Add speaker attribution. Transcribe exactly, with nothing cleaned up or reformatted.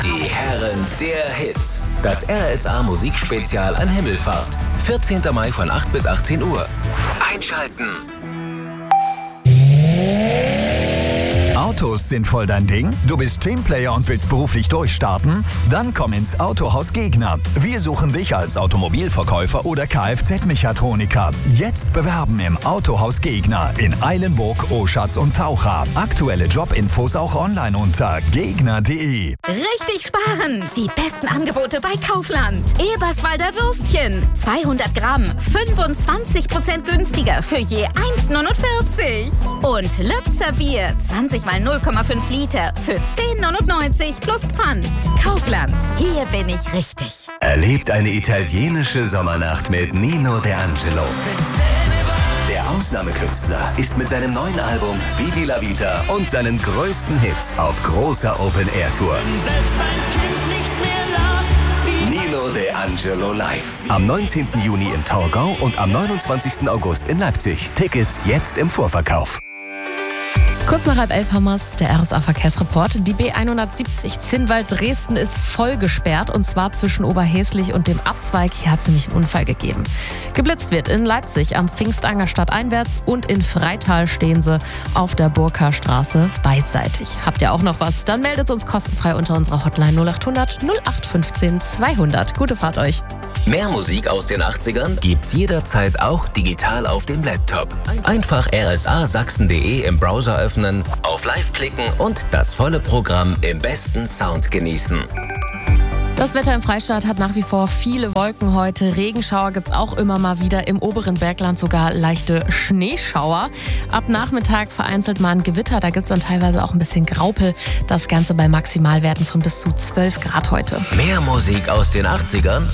Speaker 1: Die Herren der Hits. Das R S A Musikspezial an Himmelfahrt. vierzehnten Mai von acht bis achtzehn Uhr. Einschalten.
Speaker 2: Autos sind voll dein Ding? Du bist Teamplayer und willst beruflich durchstarten? Dann komm ins Autohaus Gegner. Wir suchen dich als Automobilverkäufer oder Kfz-Mechatroniker. Jetzt bewerben im Autohaus Gegner in Eilenburg, Oschatz und Taucha. Aktuelle Jobinfos auch online unter gegner punkt de.
Speaker 3: Richtig sparen! Die besten Angebote bei Kaufland. Eberswalder Würstchen. zweihundert Gramm. fünfundzwanzig Prozent günstiger für je eins neunundvierzig. Und Lübzer Bier. zwanzig mal null Komma fünf Liter für zehn neunundneunzig plus Pfand. Kaufland. Hier bin ich richtig.
Speaker 4: Erlebt eine italienische Sommernacht mit Nino D'Angelo. Der Ausnahmekünstler ist mit seinem neuen Album Vivi la Vita und seinen größten Hits auf großer Open-Air-Tour. Nino D'Angelo live. Am neunzehnten Juni in Torgau und am neunundzwanzigsten August in Leipzig. Tickets jetzt im Vorverkauf.
Speaker 5: Kurz nach halb elf haben wir's, der R S A-Verkehrsreport. Die B hundertsiebzig Zinnwald-Dresden ist voll gesperrt und zwar zwischen Oberhäslich und dem Abzweig. Hier hat es nämlich einen Unfall gegeben. Geblitzt wird in Leipzig am Pfingstanger stadteinwärts und in Freital stehen sie auf der Burker Straße beidseitig. Habt ihr auch noch was? Dann meldet uns kostenfrei unter unserer Hotline null acht hundert null acht fünfzehn zweihundert. Gute Fahrt euch!
Speaker 1: Mehr Musik aus den achtzigern gibt's jederzeit auch digital auf dem Laptop. Einfach r s a sachsen punkt de im Browser öffnen, auf Live klicken und das volle Programm im besten Sound genießen.
Speaker 5: Das Wetter im Freistaat hat nach wie vor viele Wolken heute. Regenschauer gibt es auch immer mal wieder. Im oberen Bergland sogar leichte Schneeschauer. Ab Nachmittag vereinzelt mal ein Gewitter. Da gibt es dann teilweise auch ein bisschen Graupel. Das Ganze bei Maximalwerten von bis zu zwölf Grad heute.
Speaker 1: Mehr Musik aus den achtzigern